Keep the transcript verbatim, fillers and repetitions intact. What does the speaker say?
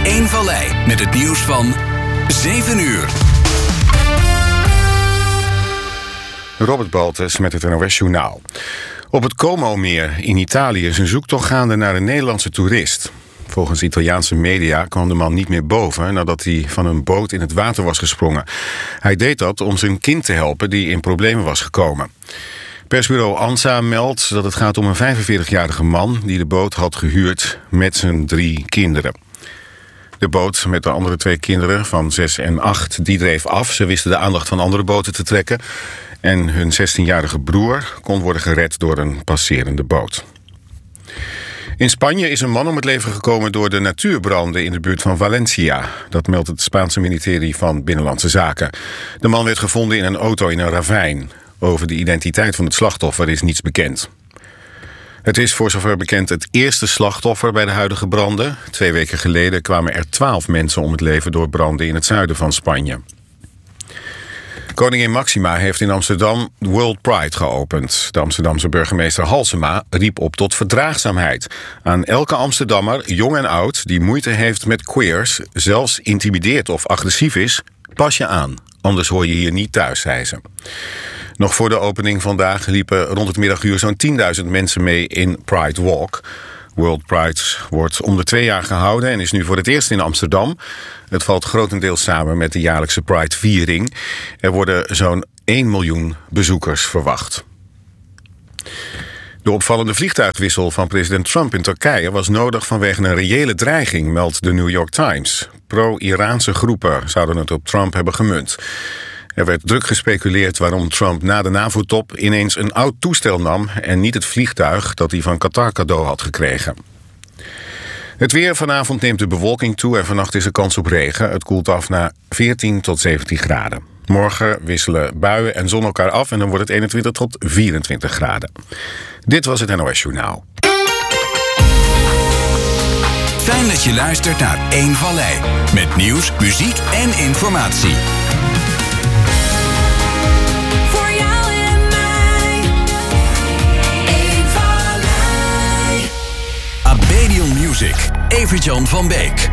één Vallei met het nieuws van zeven uur. Robert Baltus met het N O S Journaal. Op het Como-meer in Italië is een zoektocht gaande naar een Nederlandse toerist. Volgens Italiaanse media kwam de man niet meer boven nadat hij van een boot in het water was gesprongen. Hij deed dat om zijn kind te helpen die in problemen was gekomen. Persbureau ANSA meldt dat het gaat om een vijfenveertigjarige man die de boot had gehuurd met zijn drie kinderen. De boot met de andere twee kinderen van zes en acht die dreef af. Ze wisten de aandacht van andere boten te trekken. En hun zestienjarige broer kon worden gered door een passerende boot. In Spanje is een man om het leven gekomen door de natuurbranden in de buurt van Valencia. Dat meldt het Spaanse ministerie van Binnenlandse Zaken. De man werd gevonden in een auto in een ravijn. Over de identiteit van het slachtoffer is niets bekend. Het is voor zover bekend het eerste slachtoffer bij de huidige branden. Twee weken geleden kwamen er twaalf mensen om het leven door branden in het zuiden van Spanje. Koningin Máxima heeft in Amsterdam World Pride geopend. De Amsterdamse burgemeester Halsema riep op tot verdraagzaamheid. Aan elke Amsterdammer, jong en oud, die moeite heeft met queers, zelfs intimideert of agressief is, pas je aan. Anders hoor je hier niet thuis, zei ze. Nog voor de opening vandaag liepen rond het middaguur zo'n tienduizend mensen mee in Pride Walk. World Pride wordt om de twee jaar gehouden en is nu voor het eerst in Amsterdam. Het valt grotendeels samen met de jaarlijkse Pride-viering. Er worden zo'n één miljoen bezoekers verwacht. De opvallende vliegtuigwissel van president Trump in Turkije was nodig vanwege een reële dreiging, meldt de New York Times. Pro-Iraanse groepen zouden het op Trump hebben gemunt. Er werd druk gespeculeerd waarom Trump na de NAVO-top ineens een oud toestel nam en niet het vliegtuig dat hij van Qatar cadeau had gekregen. Het weer: vanavond neemt de bewolking toe en vannacht is er kans op regen. Het koelt af naar veertien tot zeventien graden. Morgen wisselen buien en zon elkaar af en dan wordt het eenentwintig tot vierentwintig graden. Dit was het N O S Journaal. Fijn dat je luistert naar één Vallei. Met nieuws, muziek en informatie. Voor jou en mij. één Vallei. Abedion Music. Evert-Jan van Beek.